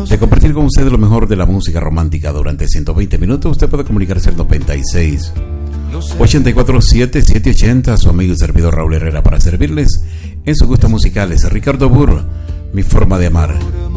de compartir con ustedes lo mejor de la música romántica durante 120 minutos. Usted puede comunicarse al 96 84 780, su amigo y servidor Raúl Herrera, para servirles en sus gustos musicales. Ricardo Burr, Mi Forma de Amar.